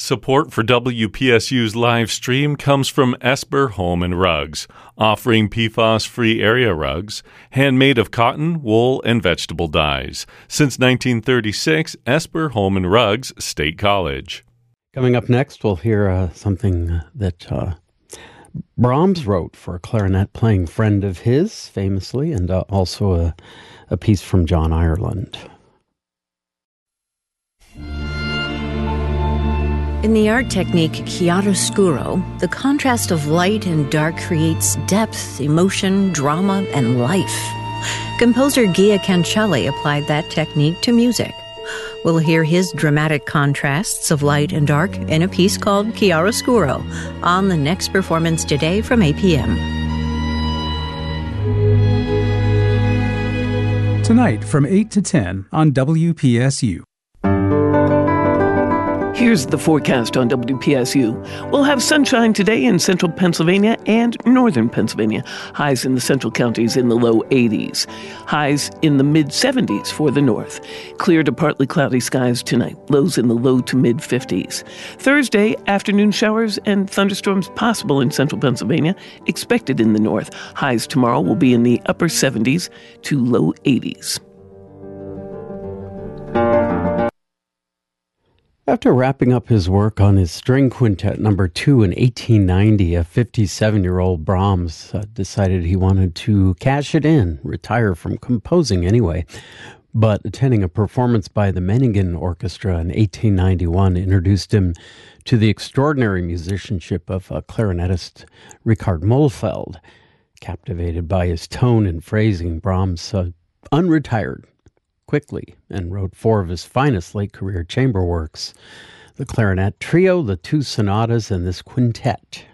Support for WPSU's live stream comes from Esper Home and Rugs, offering PFAS-free area rugs, handmade of cotton, wool, and vegetable dyes. Since 1936, Esper Home and Rugs, State College. Coming up next, we'll hear something that Brahms wrote for a clarinet-playing friend of his, famously, and also a piece from John Ireland. In the art technique chiaroscuro, the contrast of light and dark creates depth, emotion, drama, and life. Composer Gia Cancelli applied that technique to music. We'll hear his dramatic contrasts of light and dark in a piece called Chiaroscuro on the next performance today from 8 p.m. Tonight from 8 to 10 on WPSU. Here's the forecast on WPSU. We'll have sunshine today in central Pennsylvania and northern Pennsylvania. Highs in the central counties in the low 80s. Highs in the mid-70s for the north. Clear to partly cloudy skies tonight. Lows in the low to mid-50s. Thursday, afternoon showers and thunderstorms possible in central Pennsylvania. Expected in the north. Highs tomorrow will be in the upper 70s to low 80s. After wrapping up his work on his string quintet number 2 in 1890, a 57-year-old Brahms decided he wanted to cash it in, retire from composing anyway. But attending a performance by the Meiningen Orchestra in 1891 introduced him to the extraordinary musicianship of clarinetist Richard Mohlfeld. Captivated by his tone and phrasing, Brahms unretired quickly and wrote 4 of his finest late-career chamber works, the clarinet trio, the 2 sonatas, and this quintet.